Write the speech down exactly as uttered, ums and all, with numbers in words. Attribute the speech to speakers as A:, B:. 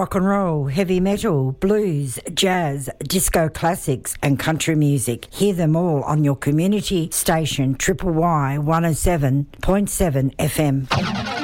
A: rock and roll, heavy metal, blues, jazz, disco classics and country music. Hear them all on your community station Triple Y one oh seven point seven F M.